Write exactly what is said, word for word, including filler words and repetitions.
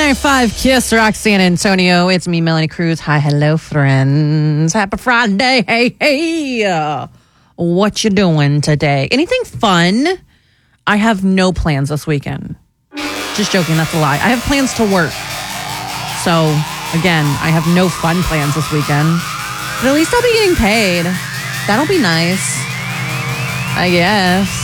ninety-nine point five Kiss Rock San Antonio. It's me, Melanie Cruz. Hi, hello, friends. Happy Friday. Hey, hey. What you doing today? Anything fun? I have no plans this weekend. Just joking, that's a lie. I have plans to work. So, again, I have no fun plans this weekend. But at least I'll be getting paid. That'll be nice. I guess.